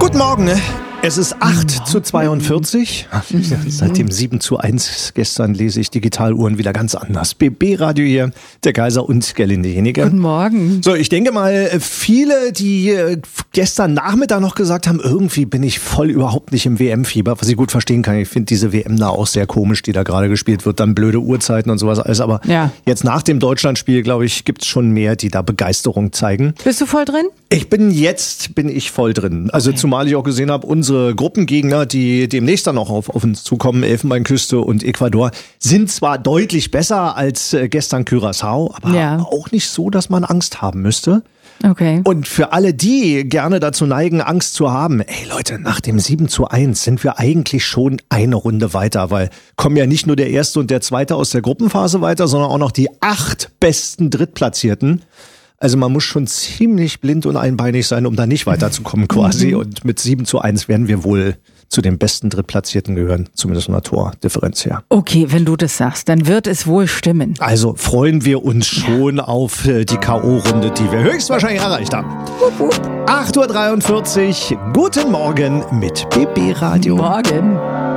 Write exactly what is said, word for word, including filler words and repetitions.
Guten Morgen. Es ist acht zu zweiundvierzig. Seit dem sieben zu eins gestern lese ich Digitaluhren wieder ganz anders. B B-Radio hier, der Kaiser und Gerlinde Jenige. Guten Morgen. So, ich denke mal, viele, die gestern Nachmittag noch gesagt haben, irgendwie bin ich voll überhaupt nicht im W M-Fieber, was ich gut verstehen kann. Ich finde diese W M da auch sehr komisch, die da gerade gespielt wird. Dann blöde Uhrzeiten und sowas alles. Aber ja. Jetzt nach dem Deutschlandspiel, glaube ich, gibt es schon mehr, die da Begeisterung zeigen. Bist du voll drin? Ich bin jetzt, bin ich voll drin. Also okay. Zumal ich auch gesehen habe, unsere Gruppengegner, die demnächst dann noch auf, auf uns zukommen, Elfenbeinküste und Ecuador, sind zwar deutlich besser als äh, gestern Curaçao, aber ja. auch nicht so, dass man Angst haben müsste. Okay. Und für alle, die gerne dazu neigen, Angst zu haben, ey Leute, nach dem sieben zu eins sind wir eigentlich schon eine Runde weiter, weil kommen ja nicht nur der Erste und der Zweite aus der Gruppenphase weiter, sondern auch noch die acht besten Drittplatzierten. Also man muss schon ziemlich blind und einbeinig sein, um da nicht weiterzukommen quasi. Und mit sieben zu eins werden wir wohl zu den besten Drittplatzierten gehören, zumindest von der Tordifferenz her. Okay, wenn du das sagst, dann wird es wohl stimmen. Also freuen wir uns schon auf die K O-Runde, die wir höchstwahrscheinlich erreicht haben. acht Uhr dreiundvierzig, guten Morgen mit B B-Radio. Morgen.